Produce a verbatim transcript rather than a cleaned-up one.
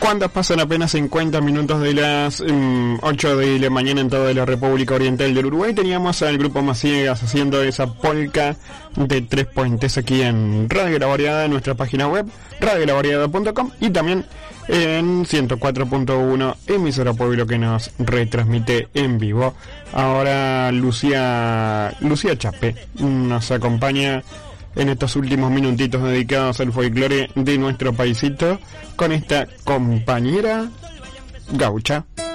Cuando pasan apenas cincuenta minutos de las um, ocho de la mañana en toda la República Oriental del Uruguay, teníamos al grupo Maciegas haciendo esa polca de Tres Puentes aquí en Radio La Variedad, en nuestra página web, radio la variedad punto com, y también en ciento cuatro punto uno, emisora Pueblo, que nos retransmite en vivo. Ahora Lucía, Lucía Chape nos acompaña en estos últimos minutitos dedicados al folclore de nuestro paisito con esta compañera gaucha.